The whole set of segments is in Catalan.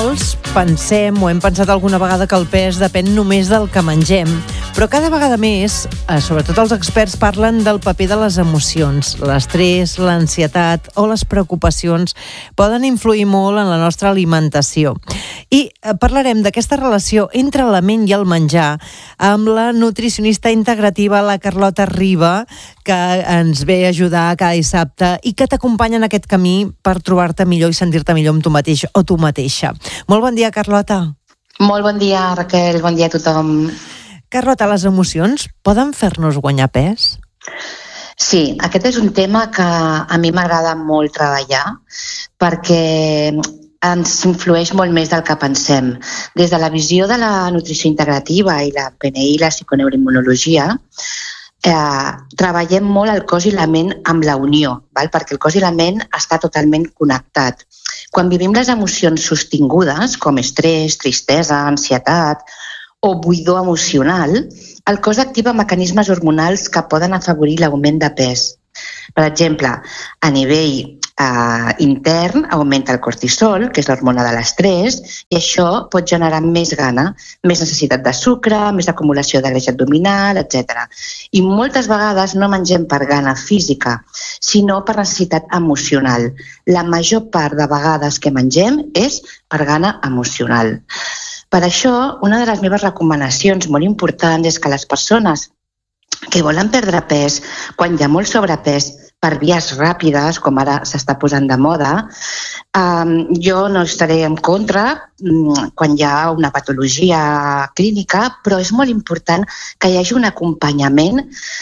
molts pensem o hem pensat alguna vegada que el pes depèn només del que mengem, però cada vegada més, sobretot els experts, parlen del paper de les emocions. L'estrès, l'ansietat o les preocupacions poden influir molt en la nostra alimentació. I parlarem d'aquesta relació entre la ment i el menjar amb la nutricionista integrativa, la Carlota Riba, que ens ve a ajudar cada dissabte i que t'acompanya en aquest camí per trobar-te millor i sentir-te millor amb tu mateix o tu mateixa. Molt bon dia, Carlota. Molt bon dia, Raquel. Bon dia a tothom. Carlota, les emocions poden fer-nos guanyar pes? Sí, aquest és un tema que a mi m'agrada molt treballar perquè ens influeix molt més del que pensem. Des de la visió de la nutrició integrativa i la PNI, la psiconeuroimmunologia, treballem molt el cos i la ment amb la unió, perquè el cos i la ment està totalment connectat. Quan vivim les emocions sostingudes, com estrès, tristesa, ansietat o buidor emocional, el cos activa mecanismes hormonals que poden afavorir l'augment de pes. Per exemple, a nivell intern augmenta el cortisol, que és l'hormona de l'estrès, i això pot generar més gana, més necessitat de sucre, més acumulació de greix abdominal, etc. I moltes vegades no mengem per gana física, sinó per necessitat emocional. La major part de vegades que mengem és per gana emocional. Per això, una de les meves recomanacions molt importants és que les persones que volen perdre pes, quan hi ha molt sobrepès, per vies ràpides, com ara s'està posant de moda, jo no estaré en contra quan hi ha una patologia clínica, però és molt important que hi hagi un acompanyament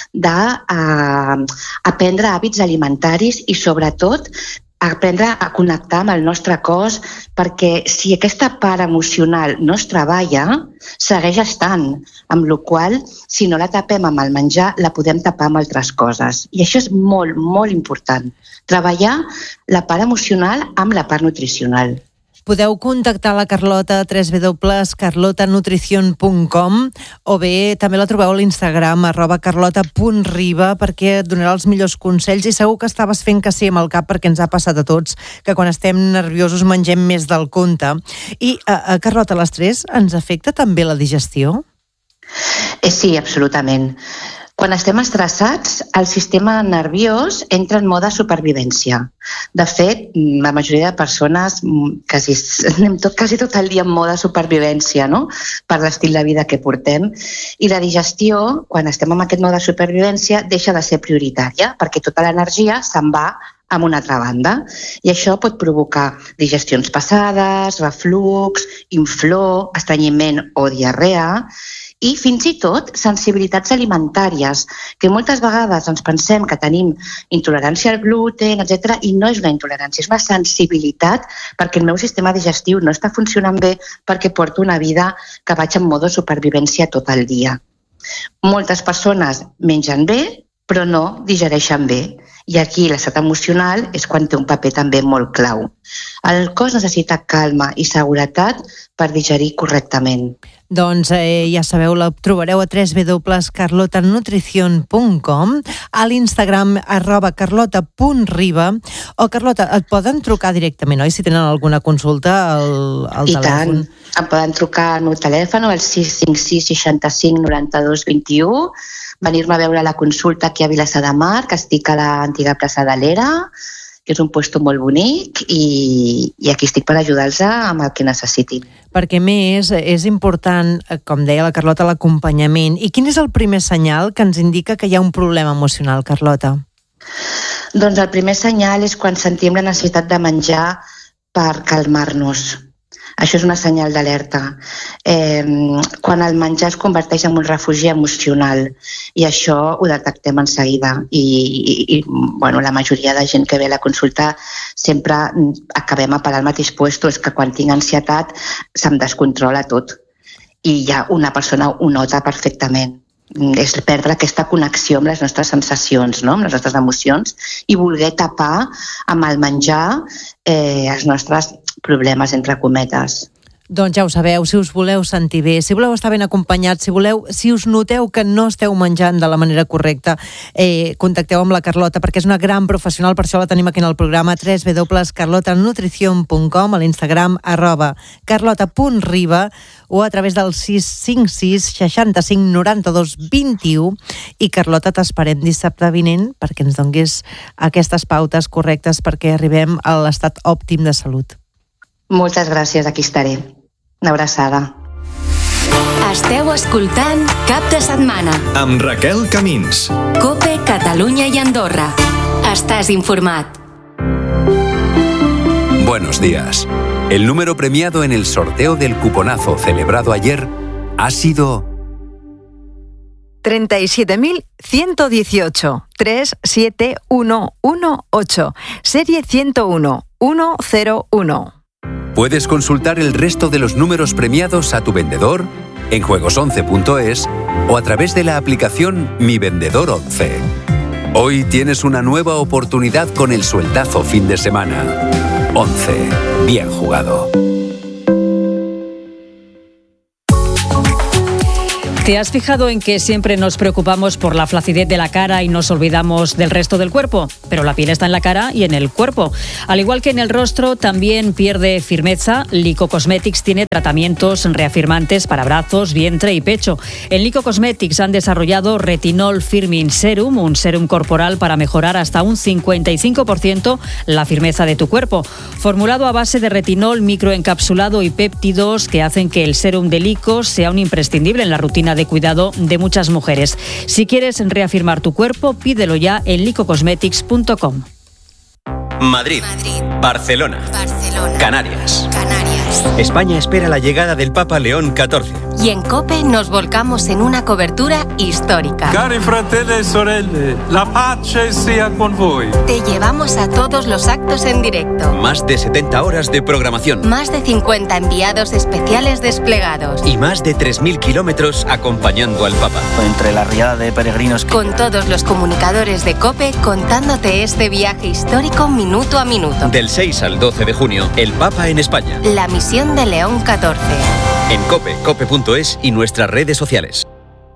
d'aprendre hàbits alimentaris i, sobretot, aprendre a connectar amb el nostre cos, perquè si aquesta part emocional no es treballa, segueix estant, amb la qual cosa, si no la tapem amb el menjar, la podem tapar amb altres coses. I això és molt, molt important, treballar la part emocional amb la part nutricional. Podeu contactar la Carlota a www.carlotanutricion.com o bé també la trobeu a l'Instagram @carlota.riba perquè et donarà els millors consells i segur que estaves fent que sí amb el cap perquè ens ha passat a tots que quan estem nerviosos mengem més del compte. I, Carlota, l'estrès ens afecta també la digestió? Sí, absolutament. Quan estem estressats, el sistema nerviós entra en mode supervivència. De fet, la majoria de persones anem quasi tot el dia en mode supervivència, no? Per l'estil de vida que portem. I la digestió, quan estem en aquest mode supervivència, deixa de ser prioritària, perquè tota l'energia se'n va a una altra banda. I això pot provocar digestions passades, reflux, inflor, estrenyiment o diarrea, i fins i tot sensibilitats alimentàries, que moltes vegades ens pensem que tenim intolerància al gluten, etc., i no és una intolerància, és una sensibilitat perquè el meu sistema digestiu no està funcionant bé perquè porto una vida que vaig en modo supervivència tot el dia. Moltes persones mengen bé, però no digereixen bé. I aquí l'estat emocional és quan té un paper també molt clau. El cos necessita calma i seguretat per digerir correctament. Doncs ja sabeu, la trobareu a www.carlotanutricion.com, a l'Instagram @carlota.riba, o Carlota, et poden trucar directament, oi? Si tenen alguna consulta al telèfon. I tant, em poden trucar al meu telèfon al 656 65 92 21, venir-me a veure la consulta aquí a Vilassar de Mar, que estic a l'antiga plaça de l'Era, que és un lloc molt bonic, i aquí estic per ajudar-los amb el que necessitin. Perquè més és important, com deia la Carlota, l'acompanyament. I quin és el primer senyal que ens indica que hi ha un problema emocional, Carlota? Doncs el primer senyal és quan sentim la necessitat de menjar per calmar-nos. Això és una senyal d'alerta. Quan el menjar es converteix en un refugi emocional, i això ho detectem en seguida. I la majoria de gent que ve a la consulta sempre acabem a parar al mateix puesto, és que quan tinc ansietat se'm descontrola tot. I ja una persona ho nota perfectament. És perdre aquesta connexió amb les nostres sensacions, no? Amb les nostres emocions, i voler tapar amb el menjar els nostres problemes, entre cometes. Doncs ja ho sabeu, si us voleu sentir bé, si voleu estar ben acompanyats, si us noteu que no esteu menjant de la manera correcta, contacteu amb la Carlota, perquè és una gran professional, per això la tenim aquí en el programa, www.carlotanutrición.com, a l'Instagram @carlota.riba, o a través del 656 65 92 21, i Carlota, t'esperem dissabte vinent perquè ens donguis aquestes pautes correctes perquè arribem a l'estat òptim de salut. Moltes gràcies, aquí estaré. Una abraçada. Esteu escoltant Cap de Setmana amb Raquel Camins. COPE, Catalunya i Andorra. Estàs informat. Buenos días. El número premiado en el sorteo del cuponazo celebrado ayer ha sido 37.118 37118, serie 101-101. Puedes consultar el resto de los números premiados a tu vendedor en juegos11.es o a través de la aplicación Mi Vendedor 11. Hoy tienes una nueva oportunidad con el sueldazo fin de semana. 11. Bien jugado. ¿Te has fijado en que siempre nos preocupamos por la flacidez de la cara y nos olvidamos del resto del cuerpo? Pero la piel está en la cara y en el cuerpo. Al igual que en el rostro, también pierde firmeza. Lico Cosmetics tiene tratamientos reafirmantes para brazos, vientre y pecho. En Lico Cosmetics han desarrollado Retinol Firming Serum, un serum corporal para mejorar hasta un 55% la firmeza de tu cuerpo. Formulado a base de retinol microencapsulado y péptidos que hacen que el serum de Lico sea un imprescindible en la rutina de cuidado de muchas mujeres. Si quieres reafirmar tu cuerpo, pídelo ya en licocosmetics.com. Madrid. Barcelona. Canarias. España espera la llegada del Papa León XIV. Y en COPE nos volcamos en una cobertura histórica. Cari fratelli e sorelle, la pace sia con voi. Te llevamos a todos los actos en directo. Más de 70 horas de programación. Más de 50 enviados especiales desplegados. Y más de 3.000 kilómetros acompañando al Papa. Entre la riada de peregrinos. Con todos los comunicadores de COPE contándote este viaje histórico minuto a minuto. Del 6 al 12 de junio, el Papa en España. La misión de León XIV. En COPE, cope.es y nuestras redes sociales.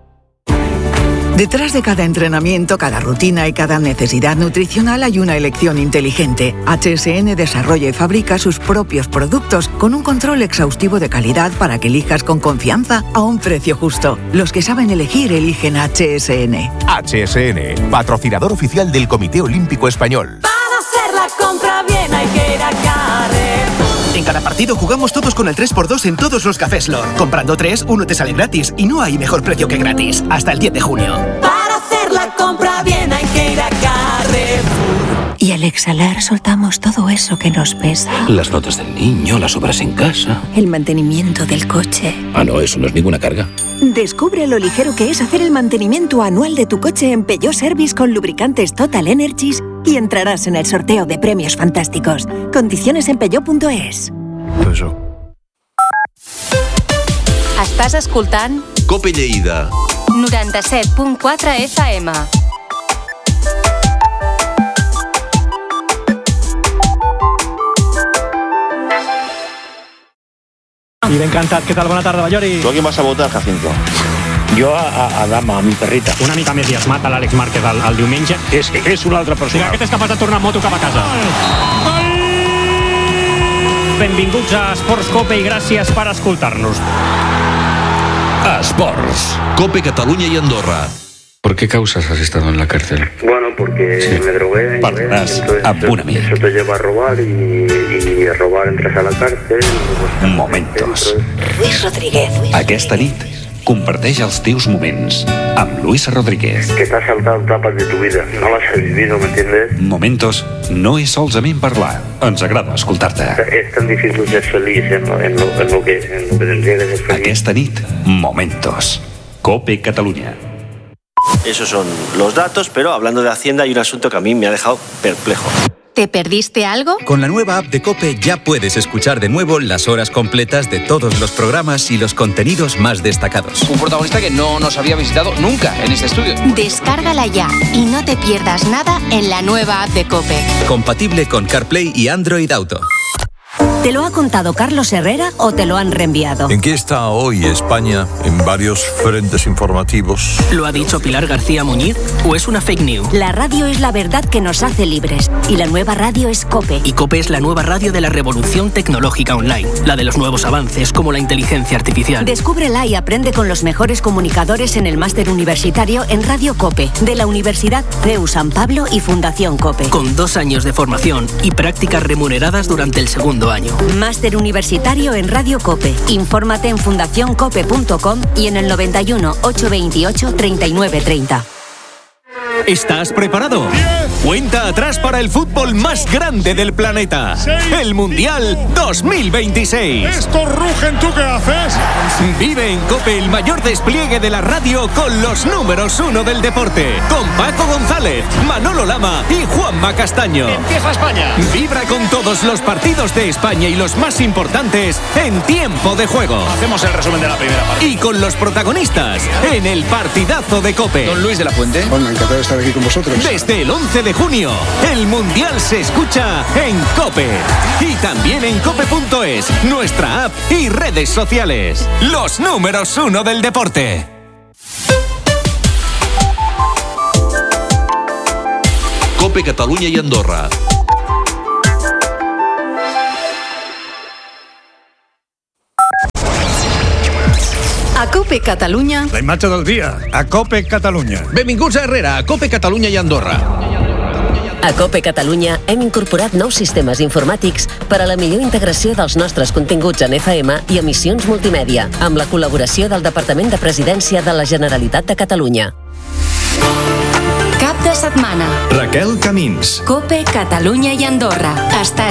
Detrás de cada entrenamiento, cada rutina y cada necesidad nutricional hay una elección inteligente. HSN desarrolla y fabrica sus propios productos con un control exhaustivo de calidad para que elijas con confianza a un precio justo. Los que saben elegir eligen HSN. HSN, patrocinador oficial del Comité Olímpico Español. Para hacer la compra bien hay que ir a Carrefour. En cada partido jugamos todos con el 3x2 en todos los cafés Lor. Comprando 3, uno te sale gratis y no hay mejor precio que gratis. Hasta el 10 de junio. Para hacer la compra bien hay que ir a Carrefour. Y al exhalar soltamos todo eso que nos pesa. Las notas del niño, las obras en casa. El mantenimiento del coche. Ah, no, eso no es ninguna carga. Descubre lo ligero que es hacer el mantenimiento anual de tu coche en Peugeot Service con lubricantes Total Energies y entrarás en el sorteo de premios fantásticos. Condiciones en peugeot.es. Estàs escoltant COPE Lleida 97.4 FM. I ben cantat. Què tal? Bona tarda, Ballori. Tu a qui vas a votar, Jacinto? Jo a Dama, a mi perrita. Una mica més diasmat a l'Àlex Márquez el diumenge. És una altra persona. Aquest és capaç de tornar en moto cap a casa. Benvinguts a Esports COPE i gràcies per escoltar-nos. Esports, COPE Cataluña y Andorra. ¿Por qué causas has estado en la cárcel? Bueno, porque me drogué. Parlarás amb un amic. Eso te lleva a robar y a robar entras a la cárcel. Momentos. Luis Rodríguez. Aquesta nit, comparteix els teus moments amb Luis Rodríguez. Que t'has saltado etapas de tu vida. No las has vivido, ¿me entiendes? Momentos no és solament parlar. Ens agrada escoltar-te. Es tan difícil ser feliz en lo que tendría que ser feliz. Aquesta nit, Momentos. COPE Catalunya. Esos son los datos, pero hablando de Hacienda hay un asunto que a mí me ha dejado perplejo. ¿Te perdiste algo? Con la nueva app de COPE ya puedes escuchar de nuevo las horas completas de todos los programas y los contenidos más destacados. Un protagonista que no nos había visitado nunca en este estudio. Descárgala ya y no te pierdas nada en la nueva app de COPE. Compatible con CarPlay y Android Auto. ¿Te lo ha contado Carlos Herrera o te lo han reenviado? ¿En qué está hoy España en varios frentes informativos? ¿Lo ha dicho Pilar García Muñiz o es una fake news? La radio es la verdad que nos hace libres y la nueva radio es COPE. Y COPE es la nueva radio de la revolución tecnológica online, la de los nuevos avances como la inteligencia artificial. Descúbrela y aprende con los mejores comunicadores en el máster universitario en Radio COPE de la Universidad CEU San Pablo y Fundación COPE. Con 2 años de formación y prácticas remuneradas durante el segundo año. Máster universitario en Radio COPE. Infórmate en fundacioncope.com y en el 91 828 3930. ¿Estás preparado? Cuenta atrás para el fútbol más grande del planeta. El Mundial 2026. ¡Estos rugen! ¿Tú qué haces? Vive en COPE el mayor despliegue de la radio con los números 1 del deporte. Con Paco González, Manolo Lama y Juanma Castaño. ¡Empieza España! Vibra con todos los partidos de España y los más importantes en tiempo de juego. Hacemos el resumen de la primera parte. Y con los protagonistas en el partidazo de COPE. Don Luis de la Fuente. Bueno, encantado de estar aquí con vosotros. Desde el 11 de junio, el Mundial se escucha en COPE. Y también en cope.es, nuestra app y redes sociales. Los números 1 del deporte. COPE Catalunya i Andorra. A COPE Catalunya. La imatge del dia, a COPE Catalunya. Benvinguts a Herrera, a COPE Catalunya i Andorra. A COPE Catalunya hem incorporat nous sistemes informàtics per a la millor integració dels nostres continguts en FM i emissions multimèdia, amb la col·laboració del Departament de Presidència de la Generalitat de Catalunya. Cap de setmana. Raquel Camins. COPE Catalunya i Andorra. Està